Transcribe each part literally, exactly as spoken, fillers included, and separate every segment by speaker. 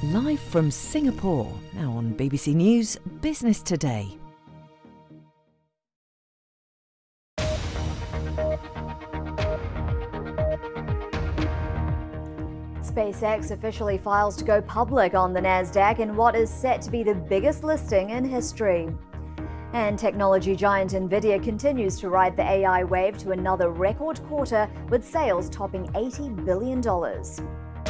Speaker 1: Live from Singapore, now on B B C News Business Today.
Speaker 2: SpaceX officially files to go public on the Nasdaq in what is set to be the biggest listing in history. And technology giant Nvidia continues to ride the A I wave to another record quarter, with sales topping eighty billion dollars.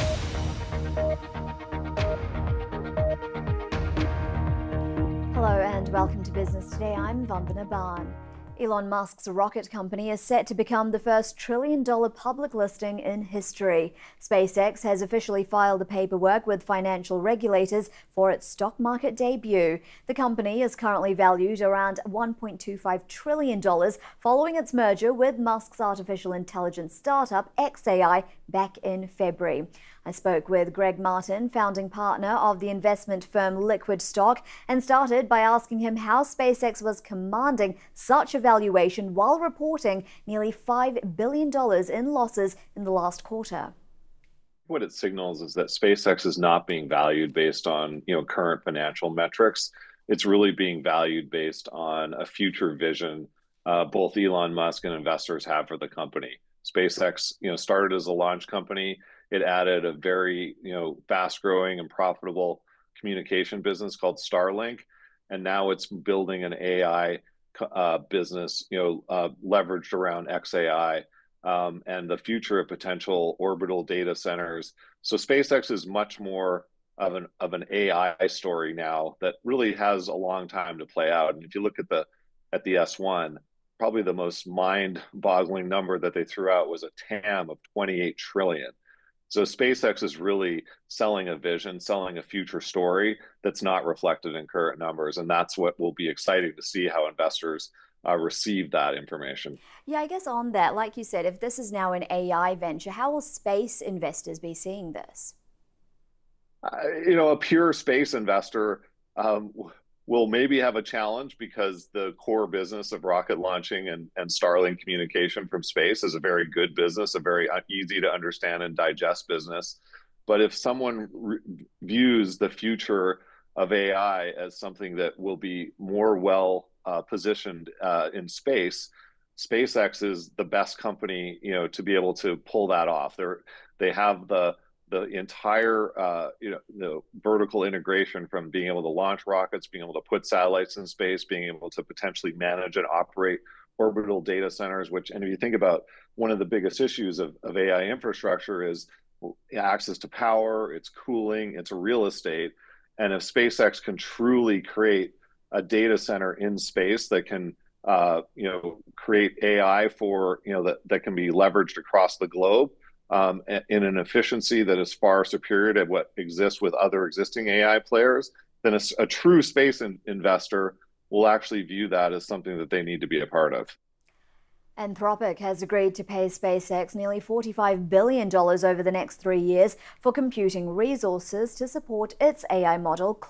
Speaker 2: Hello and welcome to Business Today. I'm Vandana Barn. Elon Musk's rocket company is set to become the first trillion-dollar public listing in history. SpaceX has officially filed the paperwork with financial regulators for its stock market debut. The company is currently valued around one point two five trillion dollars following its merger with Musk's artificial intelligence startup xAI back in February. I spoke with Greg Martin, founding partner of the investment firm Liquid Stock, and started by asking him how SpaceX was commanding such a valuation while reporting nearly five billion dollars in losses in the last quarter.
Speaker 3: What it signals is that SpaceX is not being valued based on, you know, current financial metrics. It's really being valued based on a future vision uh, both Elon Musk and investors have for the company. SpaceX, you know, started as a launch company. It added a very, you know, fast-growing and profitable communication business called Starlink, and now it's building an A I uh, business, you know, uh, leveraged around xAI um, and the future of potential orbital data centers. So SpaceX is much more of an of an A I story now that really has a long time to play out. And if you look at the at the S one, probably the most mind-boggling number that they threw out was a T A M of twenty-eight trillion. So SpaceX is really selling a vision, selling a future story that's not reflected in current numbers. And that's what will be exciting to see how investors uh, receive that information.
Speaker 2: Yeah, I guess on that, like you said, if this is now an A I venture, how will space investors be seeing this?
Speaker 3: Uh, you know, a pure space investor um, will maybe have a challenge because the core business of rocket launching and, and Starlink communication from space is a very good business, a very easy to understand and digest business. But if someone re- views the future of A I as something that will be more well uh, positioned uh, in space, SpaceX is the best company, you know, to be able to pull that off. They're, they have the the entire uh, you know, the vertical integration from being able to launch rockets, being able to put satellites in space, being able to potentially manage and operate orbital data centers, which, and if you think about one of the biggest issues of, of A I infrastructure is access to power, it's cooling, it's real estate. And if SpaceX can truly create a data center in space that can uh, you know, create A I for, you know, that, that can be leveraged across the globe, Um, in an efficiency that is far superior to what exists with other existing A I players, then a, a true space in, investor will actually view that as something that they need to be a part of.
Speaker 2: Anthropic has agreed to pay SpaceX nearly forty-five billion dollars over the next three years for computing resources to support its A I model